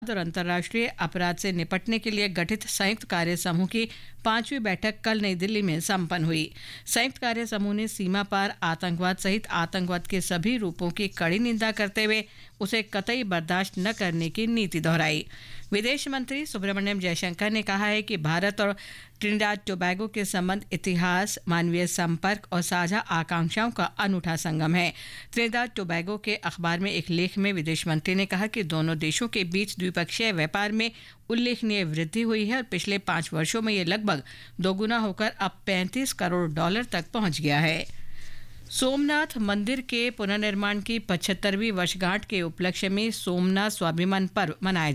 और अंतर्राष्ट्रीय अपराध से निपटने के लिए गठित संयुक्त कार्य समूह की 5वीं बैठक कल नई दिल्ली में संपन्न हुई। संयुक्त कार्य समूह ने सीमा पार आतंकवाद सहित आतंकवाद के सभी रूपों की कड़ी निंदा करते हुए उसे कतई बर्दाश्त न करने की नीति दोहराई। विदेश मंत्री सुब्रमण्यम जयशंकर ने कहा है कि भारत और ट्रिनिडाद टोबैगो के संबंध इतिहास, मानवीय संपर्क और साझा आकांक्षाओं का अनूठा संगम है। ट्रिनिडाद टोबैगो के अखबार में एक लेख में विदेश मंत्री ने कहा कि दोनों देशों के बीच द्विपक्षीय व्यापार में उल्लेखनीय वृद्धि हुई है और पिछले 5 वर्षों में ये लगभग दोगुना होकर अब $35 करोड़ तक पहुंच गया है। सोमनाथ मंदिर के पुनर्निर्माण की 75वीं वर्षगांठ के उपलक्ष्य में सोमनाथ स्वाभिमान पर्व मनाया